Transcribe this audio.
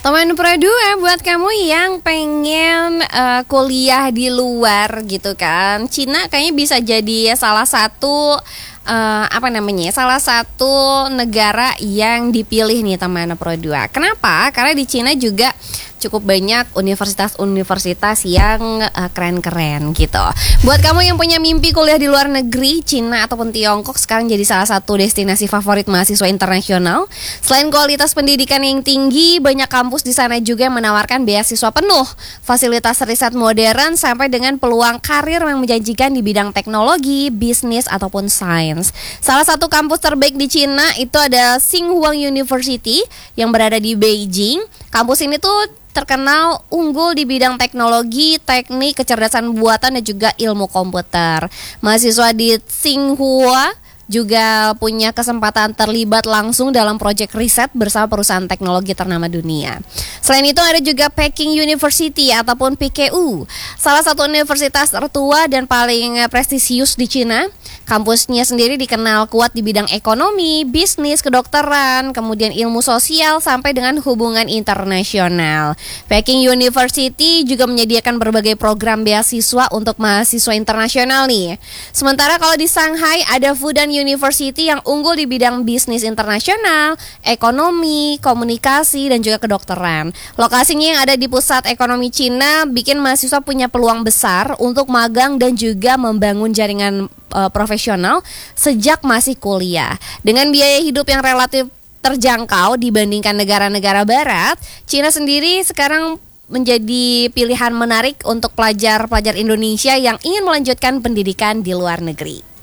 Teman Pro 2, buat kamu yang pengen kuliah di luar gitu kan, Cina kayaknya bisa jadi salah satu salah satu negara yang dipilih nih teman Pro 2. Kenapa? Karena di Cina juga cukup banyak universitas-universitas yang keren-keren gitu. Buat kamu yang punya mimpi kuliah di luar negeri, Cina ataupun Tiongkok sekarang jadi salah satu destinasi favorit mahasiswa internasional. Selain kualitas pendidikan yang tinggi, banyak kampus di sana juga yang menawarkan beasiswa penuh, fasilitas riset modern sampai dengan peluang karir yang menjanjikan di bidang teknologi, bisnis ataupun sains. Salah satu kampus terbaik di Cina itu ada Tsinghua University yang berada di Beijing. Kampus ini tuh terkenal unggul di bidang teknologi, teknik, kecerdasan buatan dan juga ilmu komputer. Mahasiswa di Tsinghua juga punya kesempatan terlibat langsung dalam proyek riset bersama perusahaan teknologi ternama dunia. Selain itu ada juga Peking University ataupun PKU, salah satu universitas tertua dan paling prestisius di Cina. Kampusnya sendiri dikenal kuat di bidang ekonomi, bisnis, kedokteran, kemudian ilmu sosial sampai dengan hubungan internasional. Peking University juga menyediakan berbagai program beasiswa untuk mahasiswa internasional nih. Sementara kalau di Shanghai ada Fudan University yang unggul di bidang bisnis internasional, ekonomi, komunikasi, dan juga kedokteran. Lokasinya yang ada di pusat ekonomi Cina bikin mahasiswa punya peluang besar untuk magang dan juga membangun jaringan profesional sejak masih kuliah. Dengan biaya hidup yang relatif terjangkau dibandingkan negara-negara barat, Cina sendiri sekarang menjadi pilihan menarik untuk pelajar-pelajar Indonesia yang ingin melanjutkan pendidikan di luar negeri.